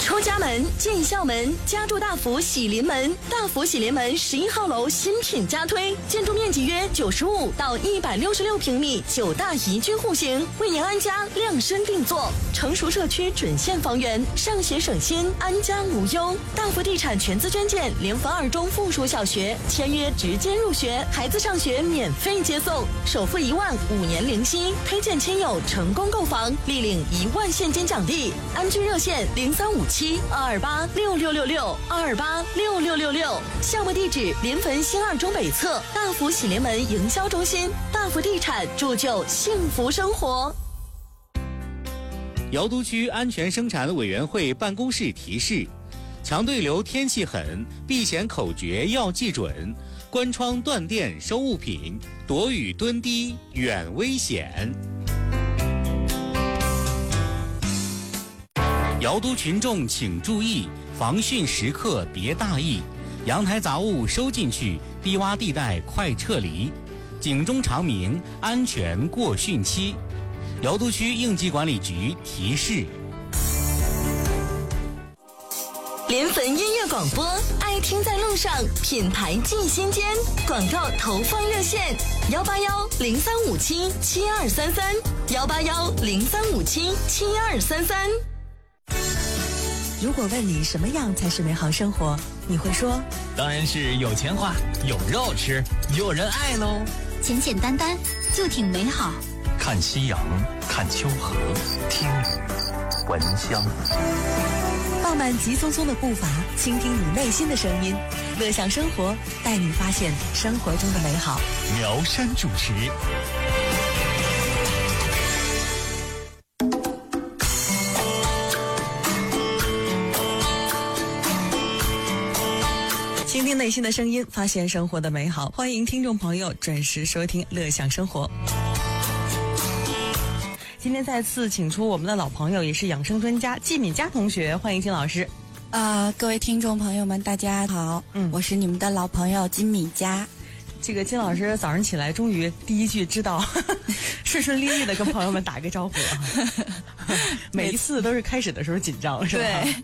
出家门、进校门，家住大福喜临门。大福喜临门11号楼新品加推，建筑面积约95到166平米，9大宜居户型，为您安家量身定做。成熟社区准现房源，上学省心，安家无忧。大福地产全资捐建联防2中附属小学，签约直接入学，孩子上学免费接送，首付1万，5年零息，推荐亲友成功购房，立领1万现金奖励。安居热线0357-228-6666，228-6666。项目地址：临汾新2中北侧大福喜临门营销中心。大福地产铸就幸福生活。 瑶都区安全生产委员会办公室提示：强对流天气狠，避险口诀要记准，关窗断电收物品，躲雨蹲低远危险。瑶都群众请注意，防汛时刻别大意，阳台杂物收进去，低洼地带快撤离，警钟长鸣，安全过汛期。瑶都区应急管理局提示。 临汾音乐广播，爱听在路上，品牌进心间。广告投放热线：181-0357-7233，181-0357-7233。 如果问你什么样才是美好生活，你会说？ 当然是有钱花，有肉吃，有人爱喽。 简简单单就挺美好。 看夕阳，看秋荷，听雨，闻香。 放慢急匆匆的步伐，倾听你内心的声音。乐享生活，带你发现生活中的美好。 苗山主持。 倾听内心的声音，发现生活的美好。欢迎听众朋友准时收听乐享生活。今天再次请出我们的老朋友，也是养生专家季敏佳同学，欢迎金老师。 各位听众朋友们，大家好，我是你们的老朋友金敏佳。 这个金老师早上起来终于第一句知道顺顺利利的跟朋友们打个招呼了。每一次都是开始的时候紧张，是吧？ 对。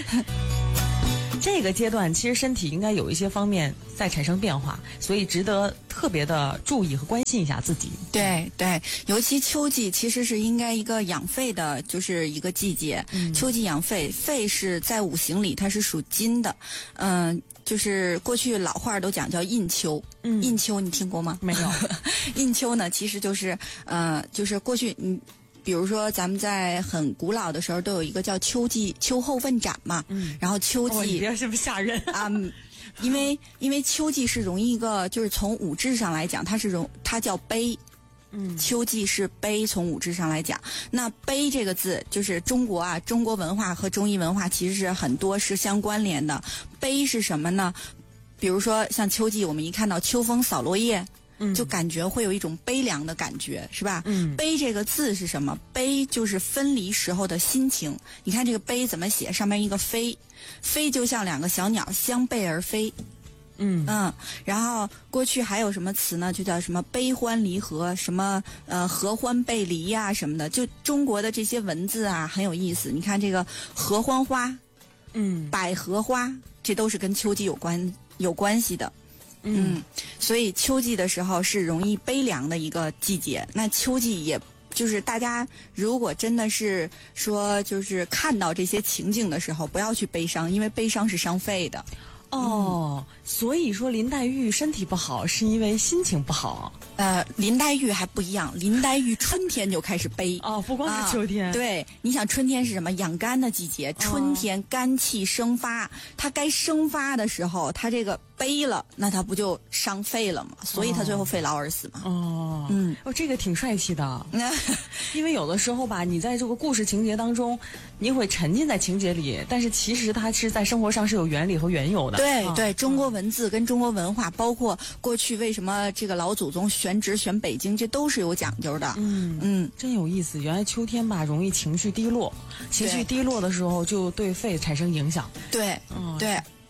这个阶段其实身体应该有一些方面在产生变化，所以值得特别的注意和关心一下自己。 对对，尤其秋季其实是应该一个养肺的，就是一个季节。秋季养肺，肺是在五行里它是属金的。就是过去老话都讲叫印秋。印秋你听过吗？ 没有。 印秋呢，其实就是过去比如说，咱们在很古老的时候都有一个叫秋后问斩嘛，然后秋季， 你别是不是吓人啊？因为秋季是容易一个，就是从五志上来讲，它叫悲，秋季是悲，从五志上来讲，那悲这个字就是中国文化和中医文化其实是很多是相关联的。悲是什么呢？比如说像秋季，我们一看到秋风扫落叶。就感觉会有一种悲凉的感觉，是吧？悲这个字是什么？悲就是分离时候的心情。你看这个悲怎么写？上面一个飞，飞就像两个小鸟相背而飞。然后过去还有什么词呢？就叫什么悲欢离合，什么合欢背离呀什么的。就中国的这些文字啊很有意思。你看这个合欢花，百合花，这都是跟秋季有关系的。所以秋季的时候是容易悲凉的一个季节。那秋季也就是大家如果真的是说就是看到这些情景的时候，不要去悲伤，因为悲伤是伤肺的。 所以说林黛玉身体不好是因为心情不好。 林黛玉还不一样，林黛玉春天就开始悲不光是秋天。 对，你想春天是什么？养肝的季节，春天肝气生发，它该生发的时候，它这个悲了，那它不就伤肺了吗？所以它最后肺痨而死嘛。 这个挺帅气的。因为有的时候吧，你在这个故事情节当中，你会沉浸在情节里，但是其实它是在生活上是有原理和缘由的。 对，中国文字跟中国文化，包括过去为什么这个老祖宗选址选北京，这都是有讲究的。 真有意思。原来秋天吧，容易情绪低落，情绪低落的时候就对肺产生影响。 对。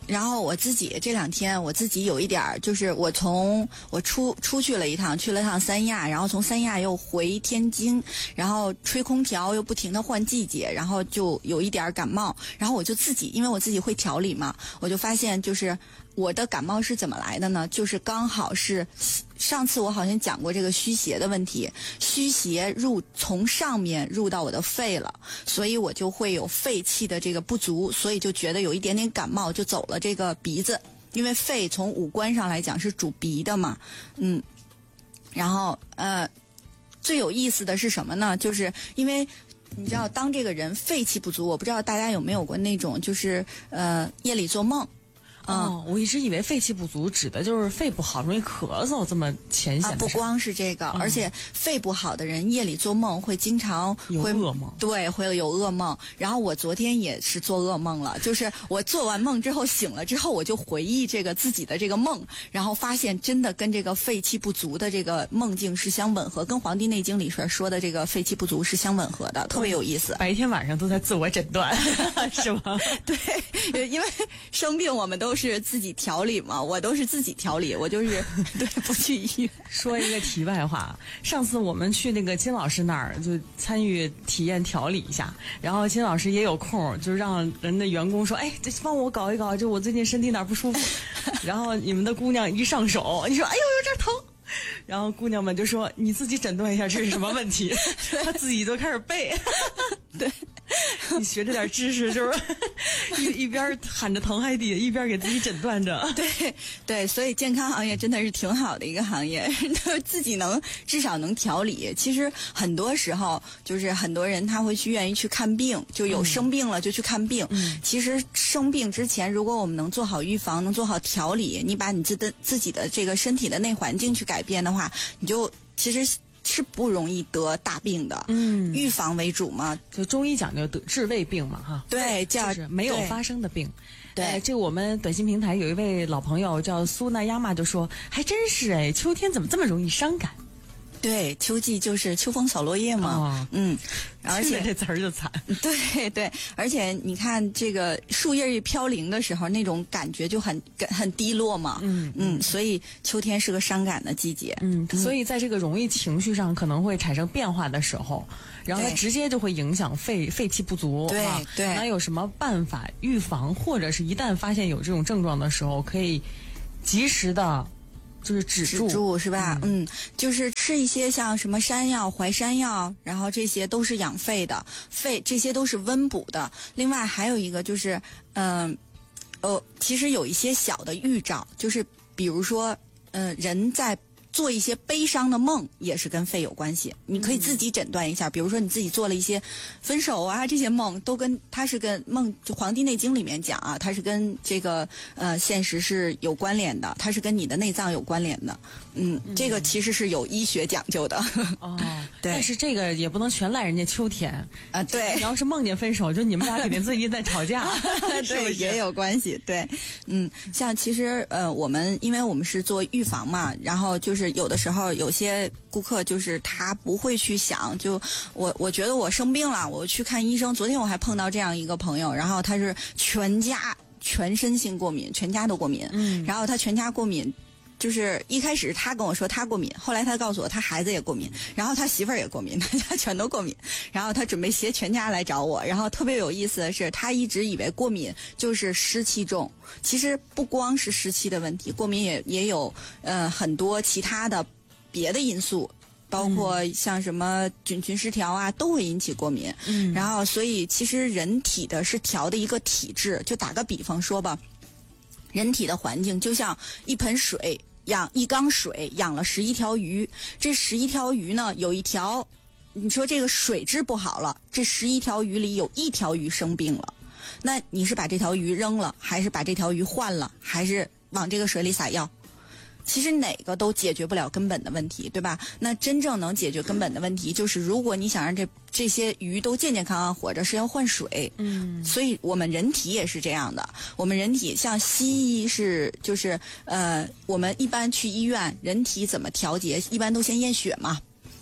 然后我自己这2天我自己有一点儿，就是我出去了一趟，去了趟三亚，然后从三亚又回天津，然后吹空调又不停地换季节，然后就有一点感冒，然后我就自己，因为我自己会调理嘛，我就发现就是我的感冒是怎么来的呢？就是刚好是上次我好像讲过这个虚邪的问题，虚邪从上面入到我的肺了，所以我就会有肺气的这个不足，所以就觉得有一点点感冒，就走了这个鼻子，因为肺从五官上来讲是主鼻的嘛，然后最有意思的是什么呢？就是因为你知道，当这个人肺气不足，我不知道大家有没有过那种就是夜里做梦。 我一直以为肺气不足指的就是肺不好容易咳嗽这么浅显的事。 不光是这个，而且肺不好的人夜里做梦会经常有噩梦， 对，会有噩梦。然后我昨天也是做噩梦了，就是我做完梦之后醒了之后，我就回忆这个自己的这个梦，然后发现真的跟这个肺气不足的这个梦境是相吻合，跟《黄帝内经》里说的这个肺气不足是相吻合的，特别有意思。 白天晚上都在自我诊断，是吗？ 对，因为生病我们都是自己调理嘛，我都是自己调理，我就是对不去医院。 说一个题外话，上次我们去那个金老师那儿就参与体验调理一下，然后金老师也有空，就让人的员工说，哎，这帮我搞一搞，就我最近身体哪儿不舒服。然后你们的姑娘一上手，你说，哎呦，有点疼。然后姑娘们就说，你自己诊断一下这是什么问题。她自己都开始背。 对， 你学着点知识，就是一边喊着疼还得一边给自己诊断着。 对，所以健康行业真的是挺好的一个行业，自己至少能调理。其实很多时候就是很多人他会愿意去看病，就有生病了就去看病。其实生病之前，如果我们能做好预防，能做好调理，你把你自己的这个身体的内环境去改变的话，你就其实是不容易得大病的。预防为主嘛， 就中医讲究治未病嘛，哈。 对， 就是没有发生的病。 对， 这个我们短信平台有一位老朋友叫苏娜亚玛就说，还真是哎，秋天怎么这么容易伤感？ 对，秋季就是秋风扫落叶嘛。而且这词儿就惨。 对，而且你看这个树叶一飘零的时候，那种感觉就很低落嘛。所以秋天是个伤感的季节。 所以在这个容易情绪上可能会产生变化的时候，然后它直接就会影响肺气不足。 对。 那有什么办法预防，或者是一旦发现有这种症状的时候，可以及时的就是止住是吧？就是吃一些像什么山药、淮山药，然后这些都是养肺的，这些都是温补的。另外还有一个就是，其实有一些小的预兆，就是比如说，人在做一些悲伤的梦也是跟肺有关系，你可以自己诊断一下。比如说你自己做了一些分手啊这些梦，它是跟梦，就《黄帝内经》里面讲啊，它是跟这个现实是有关联的，它是跟你的内脏有关联的。这个其实是有医学讲究的。对。 但是这个也不能全赖人家秋天啊。对。 你要是梦见分手，就你们俩肯定最近在吵架。 对，也有关系。对。像其实因为我们是做预防嘛，然后就是有的时候有些顾客就是他不会去想，就我觉得我生病了，我去看医生。昨天我还碰到这样一个朋友，然后他是全身性过敏，全家都过敏。然后他全家过敏。就是一开始他跟我说他过敏，后来他告诉我他孩子也过敏，然后他媳妇儿也过敏，大家全都过敏，然后他准备携全家来找我。然后特别有意思的是，他一直以为过敏就是湿气重，其实不光是湿气的问题，过敏也有很多其他的别的因素，包括像什么菌群失调啊，都会引起过敏。然后所以其实人体的是调的一个体质，就打个比方说吧，人体的环境就像一盆水。一缸水养了11条鱼，这11条鱼呢，有一条，你说这个水质不好了，这11条鱼里有1条鱼生病了，那你是把这条鱼扔了，还是把这条鱼换了，还是往这个水里撒药？其实哪个都解决不了根本的问题，对吧？那真正能解决根本的问题，就是如果你想让这些鱼都健健康康活着，是要换水。所以我们人体也是这样的。我们人体像西医我们一般去医院，人体怎么调节？一般都先验血嘛。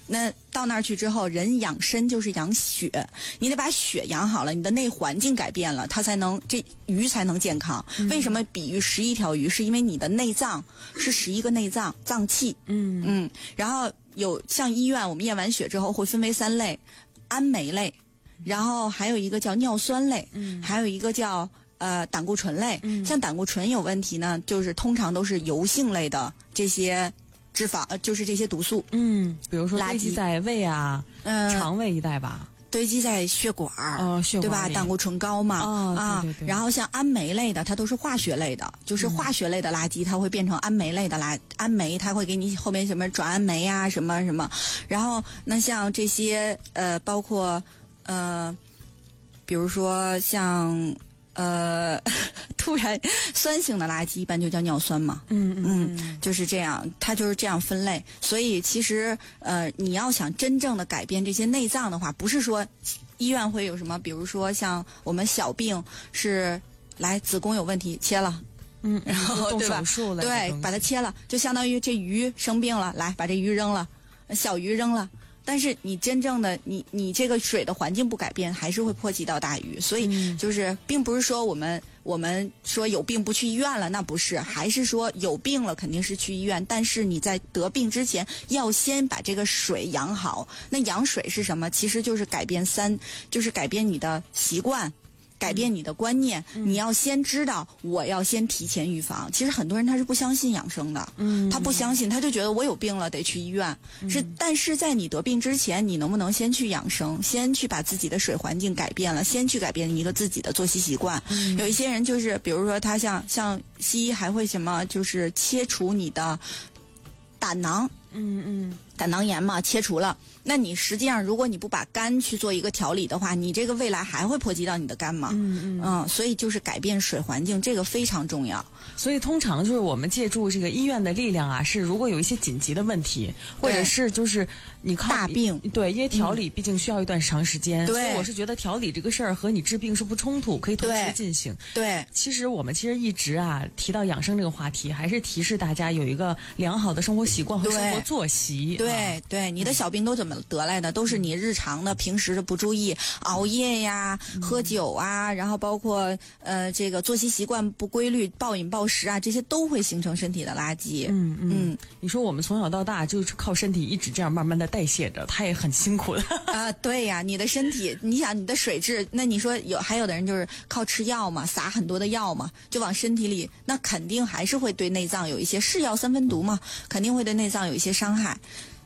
那到那儿去之后，人养身就是养血，你得把血养好了，你的内环境改变了，它才能这鱼才能健康。为什么比喻11条鱼？是因为你的内脏是11个内脏脏器。然后有像医院，我们验完血之后会分为3类，氨酶类，然后还有一个叫尿酸类，还有一个叫胆固醇类。像胆固醇有问题呢，就是通常都是油性类的这些脂肪，就是这些毒素。 比如说堆积在胃啊、肠胃一带吧， 堆积在血管血管对吧？胆固醇高嘛， 对。 然后像氨酶类的，它都是化学类的，就是化学类的垃圾，它会变成氨酶类的氨酶，它会给你后面什么转氨酶啊，什么什么。然后那像这些包括比如说像突然酸性的垃圾一般就叫尿酸嘛。就是这样，它就是这样分类。所以其实你要想真正的改变这些内脏的话，不是说医院会有什么，比如说像我们小病是来子宫有问题切了，然后动对吧？ 手术了， 对，把它切了，就相当于这鱼生病了，来把这鱼扔了，小鱼扔了。但是你真正的你这个水的环境不改变，还是会波及到大鱼。所以就是并不是说我们说有病不去医院了，那不是，还是说有病了肯定是去医院，但是你在得病之前要先把这个水养好。那养水是什么？其实就是改变就是改变你的习惯。改变你的观念，你要先知道我要先提前预防。其实很多人他是不相信养生的，他不相信，他就觉得我有病了得去医院。但是在你得病之前，你能不能先去养生，先去把自己的水环境改变了，先去改变一个自己的作息习惯。有一些人就是比如说他像西医还会什么，就是切除你的胆囊，胆囊炎嘛，切除了。那你实际上，如果你不把肝去做一个调理的话，你这个未来还会波及到你的肝嘛？所以就是改变水环境，这个非常重要。 所以通常就是我们借助这个医院的力量啊，是如果有一些紧急的问题，或者是就是你靠大病， 对，因为调理毕竟需要一段长时间， 对， 所以我是觉得调理这个事儿和你治病是不冲突，可以同时进行。 对， 其实我们一直提到养生这个话题，还是提示大家有一个良好的生活习惯和生活作息。 对，你的小病都怎么得来的？都是你日常的平时的不注意，熬夜呀、喝酒啊，然后包括这个作息习惯不规律、暴饮暴食啊，这些都会形成身体的垃圾。 你说我们从小到大就是靠身体一直这样慢慢的代谢着，它也很辛苦的。 对呀，你的身体，你想你的水质，那你说还有的人就是靠吃药嘛，撒很多的药嘛，就往身体里，那肯定还是会对内脏有一些是药三分毒嘛，肯定会对内脏有一些伤害。